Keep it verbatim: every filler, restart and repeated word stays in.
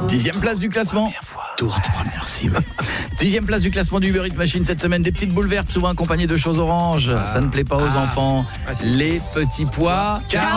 Dixième place du classement. Tourte première cible. Dixième place du classement du Uber Eats Machine cette semaine. Des petites boules vertes, souvent accompagnées de choses oranges. Ah. Ça ne plaît pas aux Ah. enfants. Ah, si. Les petits pois.